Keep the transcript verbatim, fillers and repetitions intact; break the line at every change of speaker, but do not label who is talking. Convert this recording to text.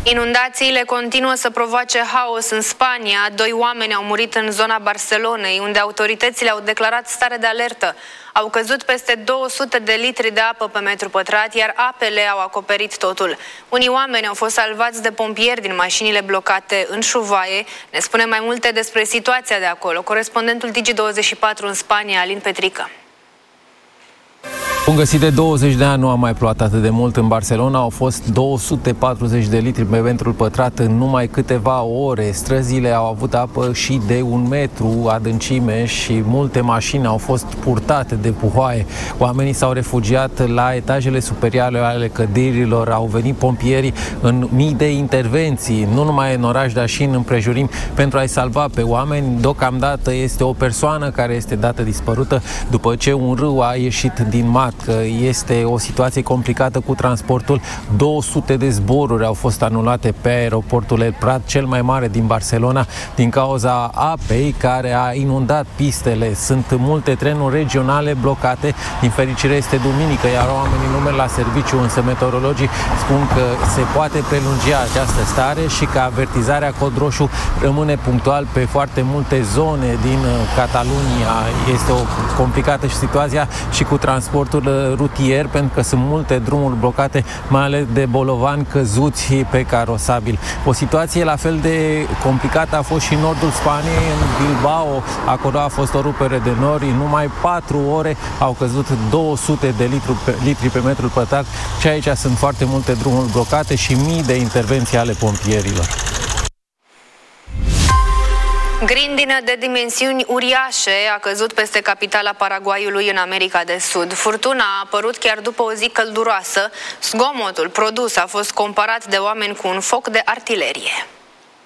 Inundațiile continuă să provoace haos în Spania. Doi oameni au murit în zona Barcelonei, unde autoritățile au declarat stare de alertă. Au căzut peste două sute de litri de apă pe metru pătrat, iar apele au acoperit totul. Unii oameni au fost salvați de pompieri din mașinile blocate în șuvoaie. Ne spune mai multe despre situația de acolo corespondentul Digi douăzeci și patru în Spania, Alin Petrică.
Bun găsit, de douăzeci de ani nu a mai plouat atât de mult în Barcelona. Au fost două sute patruzeci de litri pe metru pătrat în numai câteva ore. Străzile au avut apă și de un metru adâncime și multe mașini au fost purtate de puhoaie. Oamenii s-au refugiat la etajele superioare ale clădirilor, au venit pompierii în mii de intervenții, nu numai în oraș, dar și în împrejurim, pentru a-i salva pe oameni. Deocamdată este o persoană care este dată dispărută după ce un râu a ieșit din mar. Că este o situație complicată cu transportul. două sute de zboruri au fost anulate pe aeroportul El Prat, cel mai mare din Barcelona, din cauza apei care a inundat pistele. Sunt multe trenuri regionale blocate. Din fericire este duminică, iar oamenii nu merg la serviciu, însă meteorologii spun că se poate prelungi această stare și că avertizarea cod roșu rămâne punctual pe foarte multe zone din Catalunia. Este o complicată situația și cu transportul rutier, pentru că sunt multe drumuri blocate, mai ales de bolovani căzuți pe carosabil. O situație la fel de complicată a fost și în nordul Spaniei, în Bilbao. Acolo a fost o rupere de nori. În numai patru ore au căzut două sute de litri pe, litri pe metru pătrat și aici sunt foarte multe drumuri blocate și mii de intervenții ale pompierilor.
Grindină de dimensiuni uriașe a căzut peste capitala Paraguayului în America de Sud. Furtuna a apărut chiar după o zi călduroasă. Zgomotul produs a fost comparat de oameni cu un foc de artilerie.